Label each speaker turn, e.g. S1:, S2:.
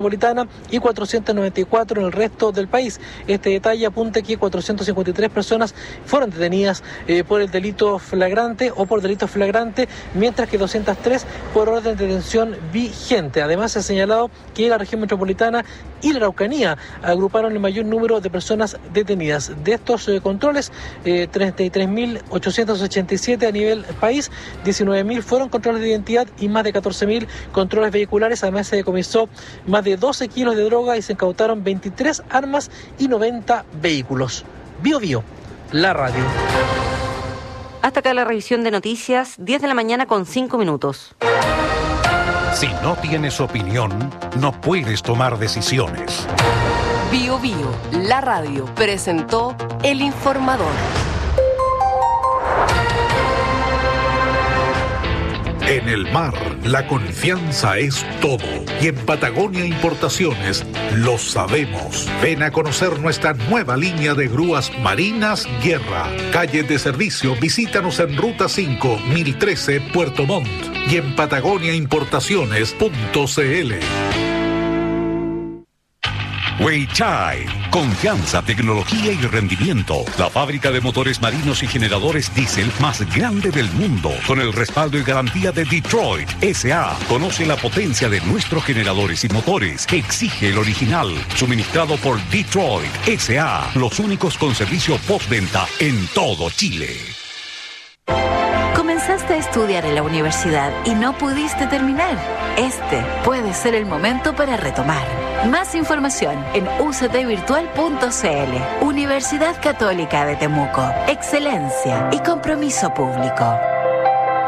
S1: metropolitana y 494 en el resto del país. Este detalle apunta que 453 personas fueron detenidas por el delito flagrante o por delito flagrante, mientras que 203 por orden de detención vigente. Además, se ha señalado que la región metropolitana y la Araucanía agruparon el mayor número de personas detenidas. De estos controles, 33.887 a nivel país, 19.000 fueron controles de identidad y más de 14.000 controles vehiculares. Además, se decomisó más de 12 kilos de droga y se incautaron 23 armas y 90 vehículos. Bio Bio, la radio.
S2: Hasta acá la revisión de noticias, 10 de la mañana con 5 minutos.
S3: Si no tienes opinión, no puedes tomar decisiones.
S4: Bio Bio, la radio, presentó El Informador.
S3: En el mar, la confianza es todo. Y en Patagonia Importaciones lo sabemos. Ven a conocer nuestra nueva línea de grúas Marinas Guerra. Calle de servicio, visítanos en Ruta 5, 1013, Puerto Montt. Y en patagoniaimportaciones.cl. Weichai, confianza, tecnología y rendimiento. La fábrica de motores marinos y generadores diésel más grande del mundo, con el respaldo y garantía de Detroit S.A. Conoce la potencia de nuestros generadores y motores. Exige el original, suministrado por Detroit S.A. Los únicos con servicio postventa en todo Chile.
S5: Comenzaste a estudiar en la universidad y no pudiste terminar. Este puede ser el momento para retomar. Más información en uctvirtual.cl. Universidad Católica de Temuco. Excelencia y compromiso público.